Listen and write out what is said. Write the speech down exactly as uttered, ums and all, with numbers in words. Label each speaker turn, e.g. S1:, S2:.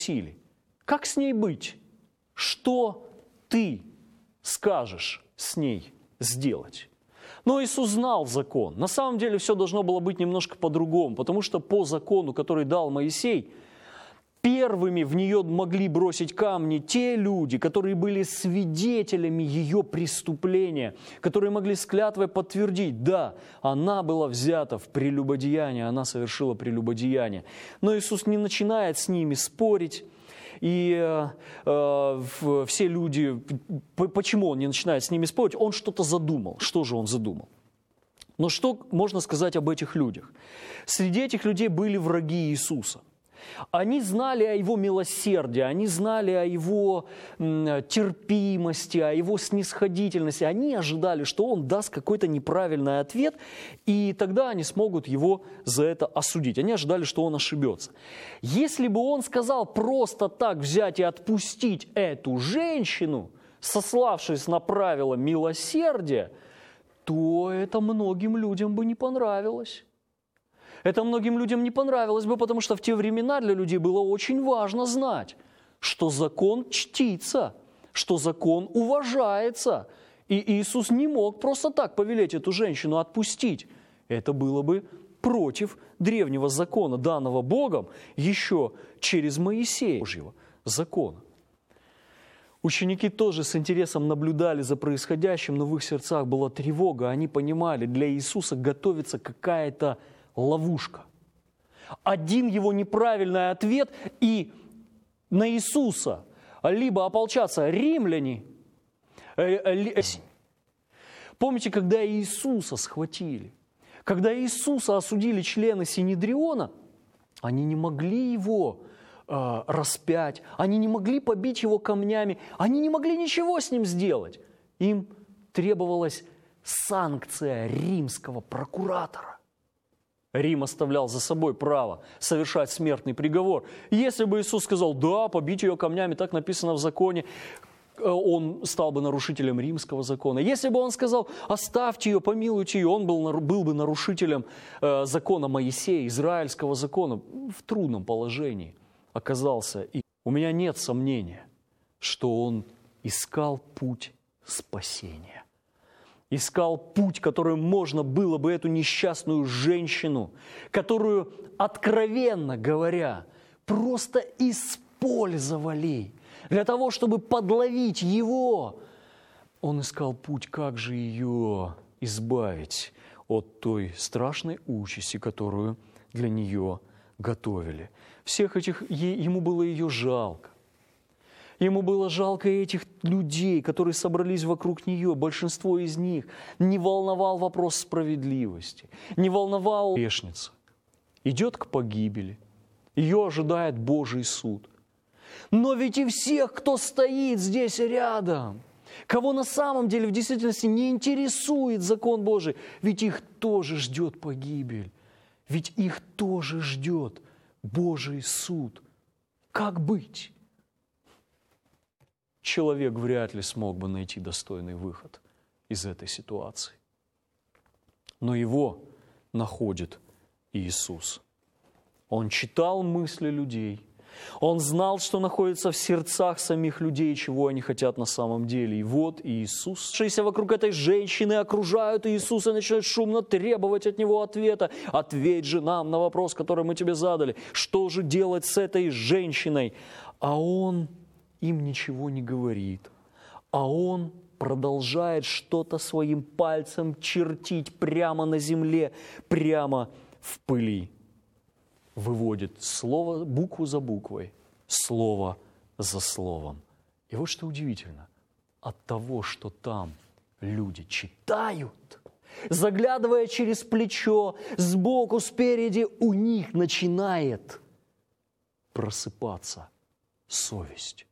S1: силе. Как с ней быть? Что ты скажешь с ней сделать? Но Иисус знал закон. На самом деле все должно было быть немножко по-другому, потому что по закону, который дал Моисей, первыми в нее могли бросить камни те люди, которые были свидетелями ее преступления, которые могли с клятвой подтвердить: да, она была взята в прелюбодеяние, она совершила прелюбодеяние. Но Иисус не начинает с ними спорить. И э, э, все люди, почему Он не начинает с ними спорить? Он что-то задумал. Что же Он задумал? Но что можно сказать об этих людях? Среди этих людей были враги Иисуса. Они знали о Его милосердии, они знали о Его терпимости, о Его снисходительности. Они ожидали, что Он даст какой-то неправильный ответ, и тогда они смогут Его за это осудить. Они ожидали, что Он ошибется. Если бы Он сказал просто так взять и отпустить эту женщину, сославшись на правила милосердия, то это многим людям бы не понравилось. Это многим людям не понравилось бы, потому что в те времена для людей было очень важно знать, что закон чтится, что закон уважается. И Иисус не мог просто так повелеть эту женщину отпустить. Это было бы против древнего закона, данного Богом еще через Моисея, Божьего закона. Ученики тоже с интересом наблюдали за происходящим, но в их сердцах была тревога. Они понимали, для Иисуса готовится какая-то ловушка. Один его неправильный ответ, и на Иисуса либо ополчатся римляне. Помните, когда Иисуса схватили, когда Иисуса осудили члены Синедриона, они не могли его э, распять, они не могли побить его камнями, они не могли ничего с ним сделать. Им требовалась санкция римского прокуратора. Рим оставлял за собой право совершать смертный приговор. Если бы Иисус сказал: да, побить ее камнями, так написано в законе, он стал бы нарушителем римского закона. Если бы он сказал: оставьте ее, помилуйте ее, он был, был бы нарушителем э, закона Моисея, израильского закона. В трудном положении оказался. И у меня нет сомнения, что он искал путь спасения. Искал путь, которым можно было бы эту несчастную женщину, которую, откровенно говоря, просто использовали для того, чтобы подловить его. Он искал путь, как же ее избавить от той страшной участи, которую для нее готовили. Всех этих, ему было ее жалко. Ему было жалко этих людей, которые собрались вокруг нее. Большинство из них не волновал вопрос справедливости, не волновал грешница. Идет к погибели, ее ожидает Божий суд. Но ведь и всех, кто стоит здесь рядом, кого на самом деле в действительности не интересует закон Божий, ведь их тоже ждет погибель, ведь их тоже ждет Божий суд. Как быть? Человек вряд ли смог бы найти достойный выход из этой ситуации. Но его находит Иисус. Он читал мысли людей. Он знал, что находится в сердцах самих людей, чего они хотят на самом деле. И вот Иисус, шедшиеся вокруг этой женщины, окружают Иисуса и начинают шумно требовать от Него ответа. Ответь же нам на вопрос, который мы тебе задали. Что же делать с этой женщиной? А Он им ничего не говорит, а он продолжает что-то своим пальцем чертить прямо на земле, прямо в пыли. Выводит слово, букву за буквой, слово за словом. И вот что удивительно, от того, что там люди читают, заглядывая через плечо, сбоку, спереди, у них начинает просыпаться совесть.